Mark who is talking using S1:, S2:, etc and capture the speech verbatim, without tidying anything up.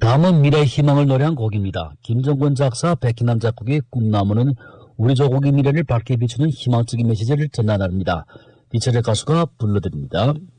S1: 다음은 미래의 희망을 노래한 곡입니다. 김정권 작사, 백희남 작곡의 꿈나무는 우리 조국의 미래를 밝게 비추는 희망적인 메시지를 전달합니다. 이철의 가수가 불러드립니다.